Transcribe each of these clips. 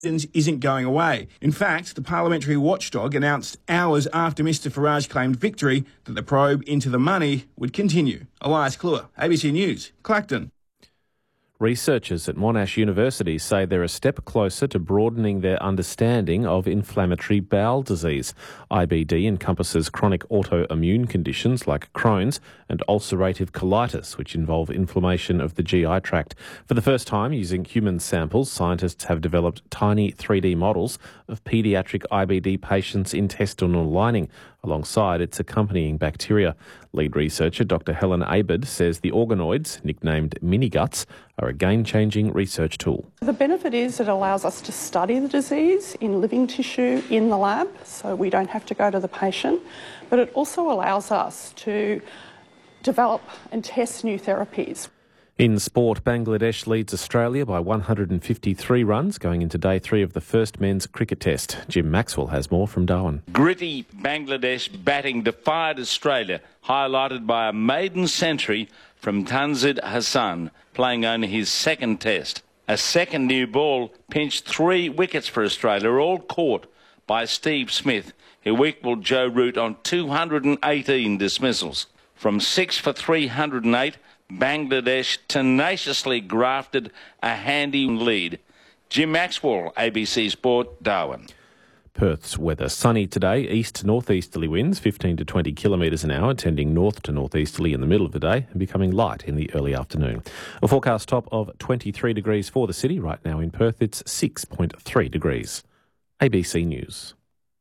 isn't going away. In fact, the parliamentary watchdog announced hours after Mr Farage claimed victory that the probe into the money would continue. Elias Kluwer, ABC News, Clacton. Researchers at Monash University say they're a step closer to broadening their understanding of inflammatory bowel disease. IBD encompasses chronic autoimmune conditions like Crohn's and ulcerative colitis, which involve inflammation of the GI tract. For the first time, using human samples, scientists have developed tiny 3D models of paediatric IBD patients' intestinal lining, alongside its accompanying bacteria. Lead researcher Dr Helen Aberd says the organoids, nicknamed mini-guts, are a game-changing research tool. The benefit is it allows us to study the disease in living tissue in the lab, so we don't have to go to the patient, but it also allows us to develop and test new therapies. In sport, Bangladesh leads Australia by 153 runs going into day 3 of the first men's cricket test. Jim Maxwell has more from Darwin. Gritty Bangladesh batting defied Australia, highlighted by a maiden century from Tanzid Hassan, playing only his second test. A second new ball pinched 3 wickets for Australia, all caught by Steve Smith, who equalled Joe Root on 218 dismissals. From 6 for 308, Bangladesh tenaciously grafted a handy lead. Jim Maxwell, ABC Sport, Darwin. Perth's weather. Sunny today, east-northeasterly winds 15 to 20 kilometres an hour, tending north to northeasterly in the middle of the day and becoming light in the early afternoon. A forecast top of 23 degrees for the city. Right now in Perth, it's 6.3 degrees. ABC News.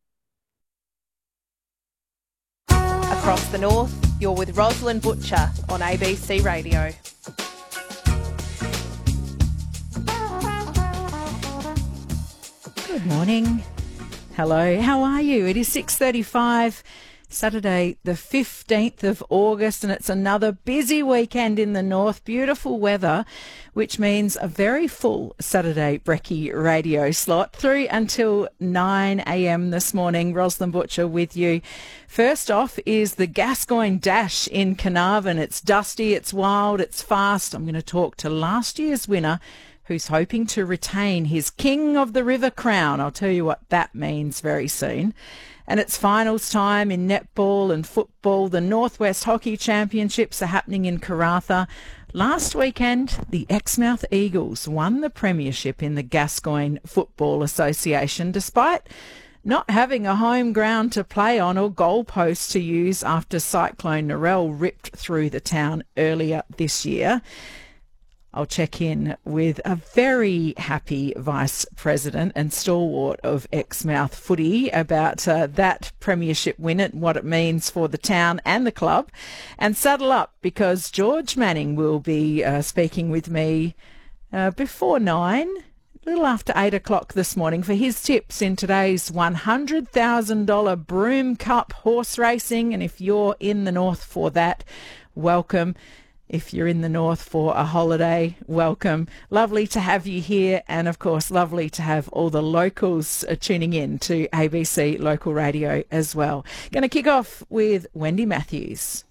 Across the north, you're with Rosalind Butcher on ABC Radio. Good morning. Hello, how are you? It is 6:35, Saturday the 15th of August, and it's another busy weekend in the north. Beautiful weather, which means a very full Saturday Brekkie radio slot through until 9 a.m. this morning. Rosalind Butcher with you. First off is the Gascoyne Dash in Carnarvon. It's dusty, it's wild, it's fast. I'm going to talk to last year's winner, who's hoping to retain his King of the River crown. I'll tell you what that means very soon. And it's finals time in netball and football. The Northwest Hockey Championships are happening in Karratha. Last weekend, the Exmouth Eagles won the premiership in the Gascoyne Football Association, despite not having a home ground to play on or goalposts to use after Cyclone Narelle ripped through the town earlier this year. I'll check in with a very happy Vice President and stalwart of Exmouth footy about that premiership win and what it means for the town and the club. And saddle up, because George Manning will be speaking with me before 9, a little after 8 o'clock this morning, for his tips in today's $100,000 Broome Cup horse racing. And if you're in the north for that, welcome. If you're in the north for a holiday, welcome. Lovely to have you here, and of course lovely to have all the locals tuning in to ABC Local Radio as well. Going to kick off with Wendy Matthews.